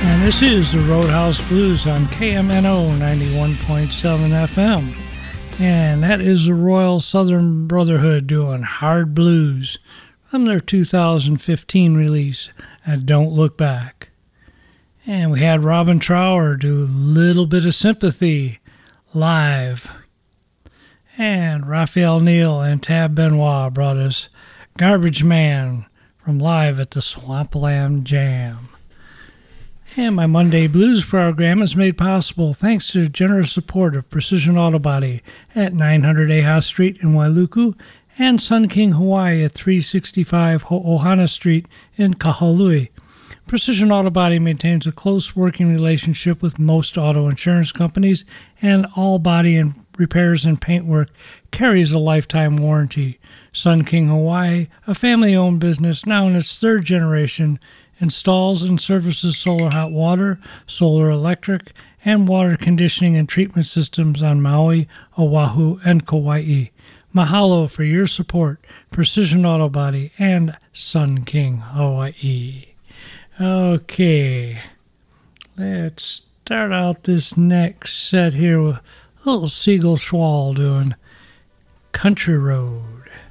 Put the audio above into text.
And this is the Roadhouse Blues on KMNO 91.7 FM. And that is the Royal Southern Brotherhood doing Hard Blues from their 2015 release, and Don't Look Back. And we had Robin Trower do Little Bit of Sympathy live. And Raphael Neal and Tab Benoit brought us Garbage Man from live at the Swampland Jam. And my Monday Blues program is made possible thanks to the generous support of Precision Auto Body at 900 Aja Street in Wailuku and Sun King Hawaii at 365 Ho'ohana Street in Kahului. Precision Auto Body maintains a close working relationship with most auto insurance companies, and all body and repairs and paint work carries a lifetime warranty. Sun King Hawaii, a family-owned business now in its third generation, installs and services solar hot water, solar electric, and water conditioning and treatment systems on Maui, Oahu, and Kauai. Mahalo for your support, Precision Auto Body and Sun King Hawaii. Okay, let's start out this next set here with a little Siegel Schwall doing Country Road.